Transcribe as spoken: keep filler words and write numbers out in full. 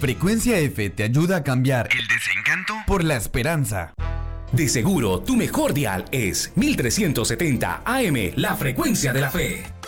Frecuencia F te ayuda a cambiar el desencanto por la esperanza. De seguro, tu mejor dial es mil trescientos setenta A M, la frecuencia de la fe.